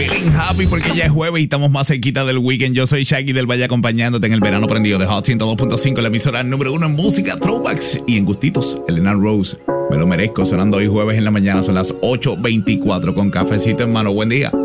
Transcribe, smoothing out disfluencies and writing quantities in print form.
Feeling happy porque ya es jueves y estamos más cerquita del weekend. Yo soy Shaggy del Valle acompañándote en el verano prendido de Hot 102.5, la emisora número 1 en música, throwbacks y en gustitos. Elena Rose, me lo merezco, sonando hoy jueves en la mañana, son las 8:24 con cafecito en mano. Buen día.